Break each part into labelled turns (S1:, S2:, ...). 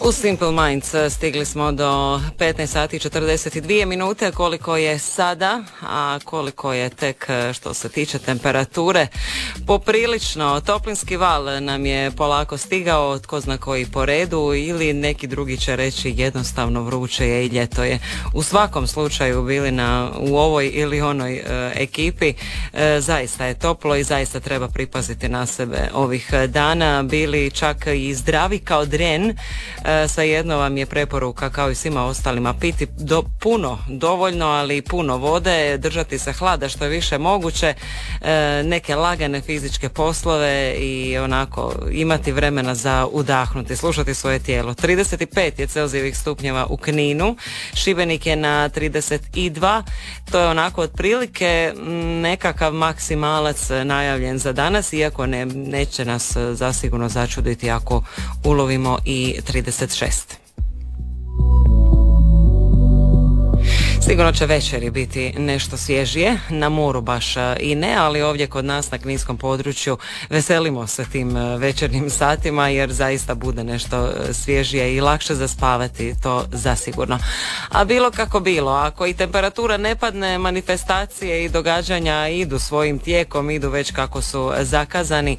S1: U Simple Minds stigli smo do 15 sati 42 minute, koliko je sada, a koliko je tek što se tiče temperature. Poprilično toplinski val nam je polako stigao, tko zna koji po redu, ili neki drugi će reći jednostavno vruće je i ljeto je. U svakom slučaju bili u ovoj ili onoj ekipi, zaista je toplo i zaista treba pripaziti na sebe ovih dana. Bili čak i zdravi kao dren, svejedno vam je preporuka kao i svima ostalima piti dovoljno, ali puno vode, držati se hlada što je više moguće, neke lagane fizičke poslove i onako imati vremena za udahnuti, slušati svoje tijelo. 35 je Celzijevih stupnjeva u Kninu, Šibenik je na 32, to je onako otprilike nekakav maksimalac najavljen za danas, iako neće nas zasigurno začuditi ako ulovimo i 36. Sigurno će večeri biti nešto svježije, na moru baš i ne, ali ovdje kod nas na kninskom području veselimo se tim večernjim satima jer zaista bude nešto svježije i lakše zaspavati, to zasigurno. A bilo kako bilo, ako i temperatura ne padne, manifestacije i događanja idu svojim tijekom, idu već kako su zakazani.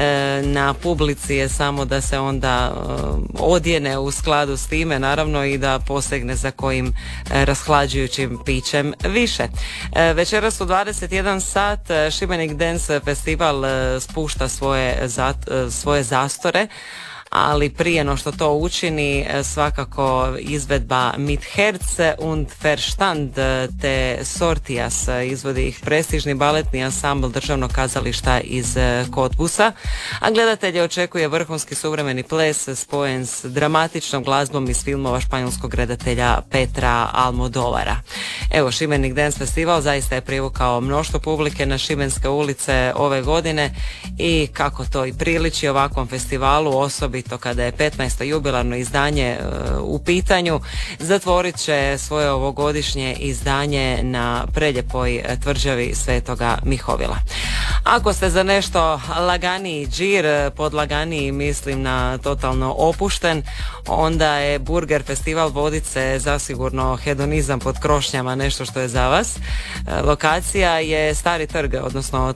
S1: Na publici je samo da se onda odjene u skladu s time, naravno, i da posegne za kojim rashlađujućim pićem više. Večeras u 21 sat Šibenik Dance Festival spušta svoje zastore, ali prije no što to učini svakako izvedba Mit Herz und Verstand te Sortijas, izvodi ih prestižni baletni ansambl Državnog kazališta iz Kotbusa, a gledatelje očekuje vrhunski suvremeni ples spojen s dramatičnom glazbom iz filmova španjolskog redatelja Petra Almodovara. Evo, Šibenik Dance Festival zaista je privukao mnoštvo publike na šibenske ulice ove godine i kako to i priliči ovakvom festivalu, osobi to kada je 15. jubilarno izdanje u pitanju, zatvorit će svoje ovogodišnje izdanje na preljepoj tvrđavi Svetoga Mihovila. Ako ste za nešto laganiji džir, pod laganiji mislim na totalno opušten, onda je Burger Festival Vodice zasigurno hedonizam pod krošnjama, nešto što je za vas. Lokacija je Stari trg, odnosno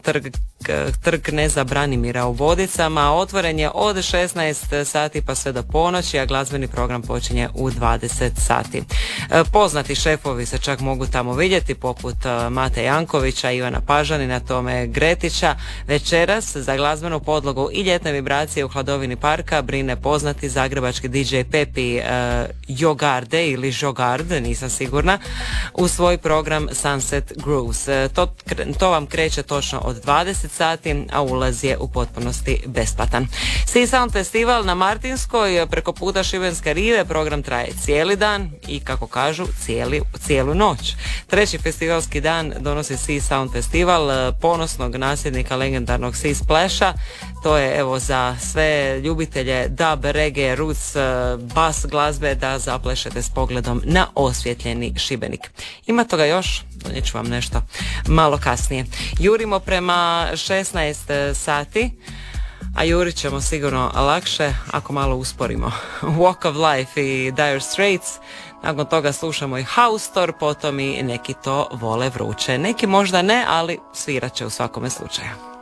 S1: trg kneza Branimira u Vodicama. Otvoren je od 16 sati pa sve do ponoći, a glazbeni program počinje u 20 sati. Poznati šefovi se čak mogu tamo vidjeti, poput Mate Jankovića, Ivana Pažanina, Tome Gretića. Večeras za glazbenu podlogu i ljetne vibracije u hladovini parka brine poznati zagrebački DJ Pepi Jogarde ili Jogarde, nisam sigurna, u svoj program Sunset Grooves. To vam kreće točno od 20 sati, a ulaz je u potpunosti besplatan. Sea Sound Festival na Martinskoj preko puta Šibenske rive, program traje cijeli dan i, kako kažu, cijelu noć. Treći festivalski dan donosi Sea Sound Festival ponosnog nasljednika legendarnog Sea Splasha. To je, evo, za sve ljubitelje dub, reggae, roots, bas glazbe da zaplešete s pogledom na osvjetljeni Šibenik. Ima toga još, donijet ću vam nešto malo kasnije. Jurimo prema 16 sati, a jurit ćemo sigurno lakše ako malo usporimo. Walk of Life i Dire Straits, nakon toga slušamo i Haustor, potom i Neki to vole vruće. Neki možda ne, ali svirat će u svakome slučaju.